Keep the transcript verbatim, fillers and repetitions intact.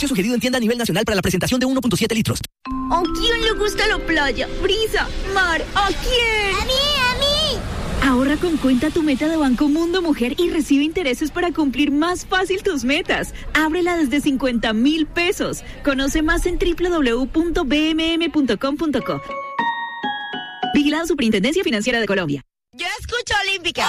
Precio sugerido en tienda a nivel nacional para la presentación de uno punto siete litros. ¿A quién le gusta la playa, brisa, mar? ¿A quién? ¡A mí, a mí! Ahorra con Cuenta Tu Meta de Banco Mundo Mujer y recibe intereses para cumplir más fácil tus metas. Ábrela desde cincuenta mil pesos. Conoce más en doble u doble u doble u punto b m m punto com punto co. Vigilado Superintendencia Financiera de Colombia. Yo escucho Olímpica.